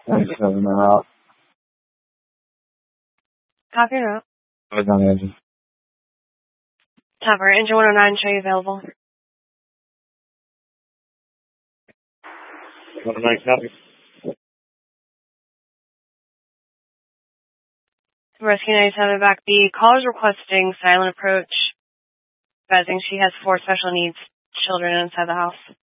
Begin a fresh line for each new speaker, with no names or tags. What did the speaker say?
97 out.
Copy route.
I was on the engine.
Tower, engine 109, show you available.
109 copy.
Rescue 97 back B. Caller's requesting silent approach, advising she has 4 special needs children inside the house.